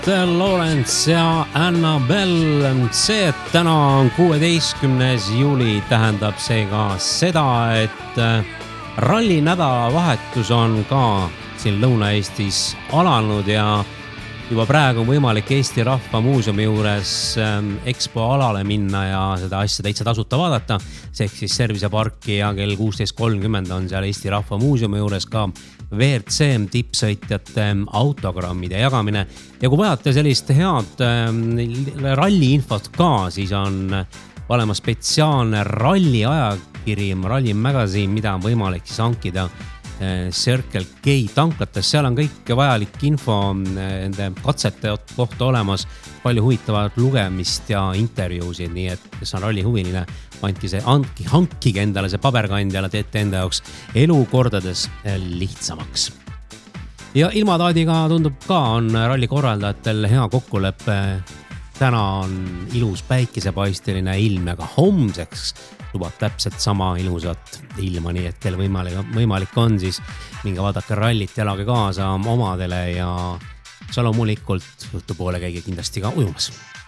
Lawrence ja Annabelle. See, et täna on 16. juuli, tähendab see ka seda, et ralli nädalavahetus on ka siin Lõuna-Eestis alanud ja juba praegu on võimalik Eesti Rahva Muuseumi juures Expo alale minna ja seda asja täitsa tasuta vaadata. See ehk siis Servise parki ja kell 16.30 on seal Eesti Rahva Muuseumi juures ka WRC tippsõitjate autogrammide jagamine. Ja kui vajate sellist head ralli infot ka, siis on olema spetsiaalne ralli ajakiri, ralli magazine, mida on võimalik siis hankida Circle K tanklates. Seal on kõik vajalik info nende katsete kohta olemas, palju huvitavat lugemist ja intervjuusid, nii et kes on ralli huviline, hankige endale see paberkandjale, teete enda jaoks elu kordades lihtsamaks. Ja ilmataadiga tundub ka, on ralli korraldajatel hea kokkuleppe. Täna on ilus päikesepaisteline ilm ja ka homseks lubab täpselt sama ilusat ilma, nii et kel võimalik on, siis minge vaadake rallit, elage kaasa omadele ja loomulikult õhtupoole käige kindlasti ka ujumas.